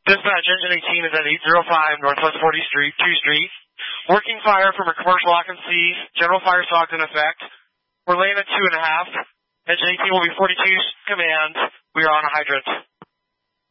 Dispatch, engine 18 is at 805 Northwest 40th Street, 2 Street. Working fire from a commercial occupancy. General fire stock in effect. We're laying at 2.5. Engine 18 will be 42 command. We are on a hydrant.